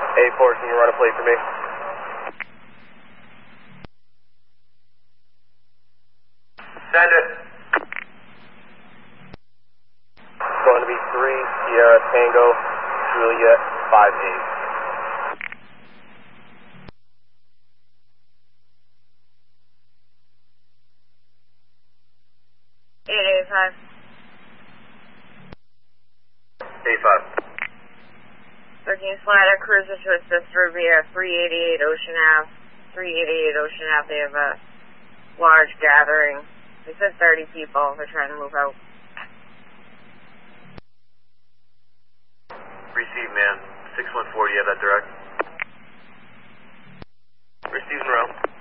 A4, can you run a plate for me? Send it. It's going to be 3 Sierra Tango Juliet 58. 885. 85. 13 Slider cruiser to assist Riviera 388 Ocean Ave. 388 Ocean Ave. They have a large gathering. They said 30 people. They're trying to move out. Receive, man. 614, do you have that direct? Receive in row.